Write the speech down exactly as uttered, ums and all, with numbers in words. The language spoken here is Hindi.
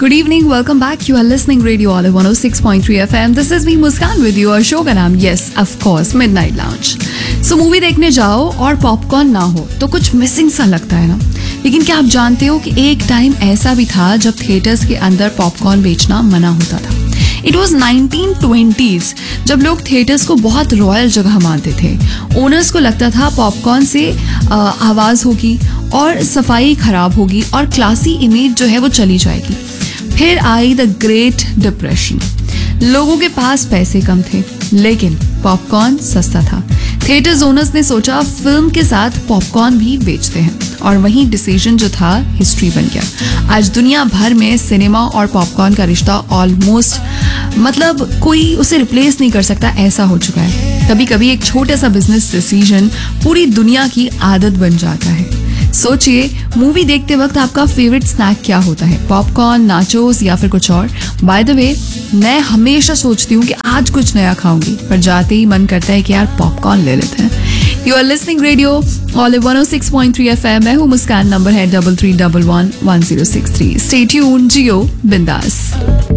Good evening, welcome back. You are listening Radio Olive one oh six point three F M. This is me Muskan with you और शो का नाम yes of course Midnight Lounge. So movie देखने जाओ और पॉपकॉर्न ना हो तो कुछ मिसिंग सा लगता है ना. लेकिन क्या आप जानते हो कि एक टाइम ऐसा भी था जब थिएटर्स के अंदर पॉपकॉर्न बेचना मना होता था. इट वॉज नाइनटीन ट्वेंटीज़ जब लोग थिएटर्स को बहुत रॉयल जगह मानते थे. ओनर्स को लगता था पॉपकॉर्न से आ, आवाज़ होगी और सफाई खराब होगी और क्लासी इमेज जो है वो चली जाएगी. फिर आई द ग्रेट डिप्रेशन. लोगों के पास पैसे कम थे लेकिन पॉपकॉर्न सस्ता था. थिएटर्स ओनर्स ने सोचा फिल्म के साथ पॉपकॉर्न भी बेचते हैं और वही डिसीजन जो था हिस्ट्री बन गया. आज दुनिया भर में सिनेमा और पॉपकॉर्न का रिश्ता ऑलमोस्ट मतलब कोई उसे रिप्लेस नहीं कर सकता ऐसा हो चुका है. कभी कभी एक छोटा सा बिजनेस डिसीजन पूरी दुनिया की आदत बन जाता है. सोचिए मूवी देखते वक्त आपका फेवरेट स्नैक क्या होता है, पॉपकॉर्न, नाचोस या फिर कुछ और. बाय द वे मैं हमेशा सोचती हूँ कि आज कुछ नया खाऊंगी पर जाते ही मन करता है कि यार पॉपकॉर्न ले लेते हैं. You are listening radio olive one oh six point three F M. मैं हूँ मुस्कान. नंबर है double three double one one zero six three. Stay tuned, जियो बिंदास.